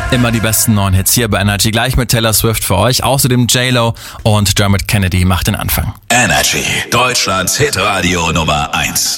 Immer die besten neuen Hits hier bei Energy, gleich mit Taylor Swift für euch. Außerdem J-Lo und Dermot Kennedy macht den Anfang. Energy, Deutschlands Hitradio Nummer 1.